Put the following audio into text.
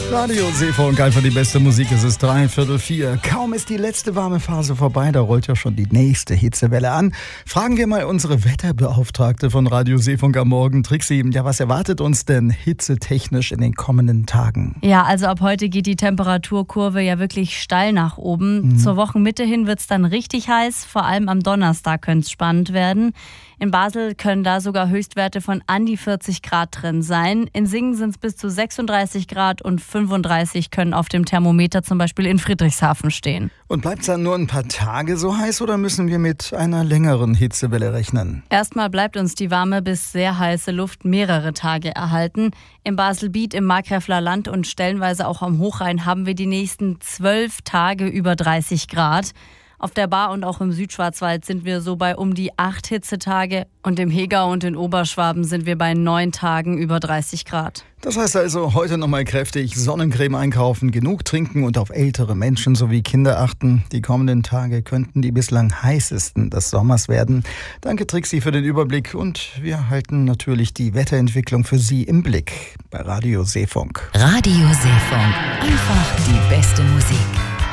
Radio Seefunk, einfach die beste Musik. Es ist 3:45. Kaum ist die letzte warme Phase vorbei, da rollt ja schon die nächste Hitzewelle an. Fragen wir mal unsere Wetterbeauftragte von Radio Seefunk am Morgen, Trixi. Ja, was erwartet uns denn hitzetechnisch in den kommenden Tagen? Ja, also ab heute geht die Temperaturkurve ja wirklich steil nach oben. Zur Wochenmitte hin wird es dann richtig heiß. Vor allem am Donnerstag könnte es spannend werden. In Basel können da sogar Höchstwerte von an die 40 Grad drin sein. In Singen sind es bis zu 36 Grad und 35 können auf dem Thermometer zum Beispiel in Friedrichshafen stehen. Und bleibt es dann nur ein paar Tage so heiß oder müssen wir mit einer längeren Hitzewelle rechnen? Erstmal bleibt uns die warme bis sehr heiße Luft mehrere Tage erhalten. Im Baselbiet, im Markgräfler Land und stellenweise auch am Hochrhein haben wir die nächsten 12 Tage über 30 Grad. Auf der Bar und auch im Südschwarzwald sind wir so bei um die 8 Hitzetage und im Hegau und in Oberschwaben sind wir bei 9 Tagen über 30 Grad. Das heißt also, heute nochmal kräftig Sonnencreme einkaufen, genug trinken und auf ältere Menschen sowie Kinder achten. Die kommenden Tage könnten die bislang heißesten des Sommers werden. Danke Trixi für den Überblick und wir halten natürlich die Wetterentwicklung für Sie im Blick bei Radio Seefunk. Radio Seefunk, einfach die beste Musik.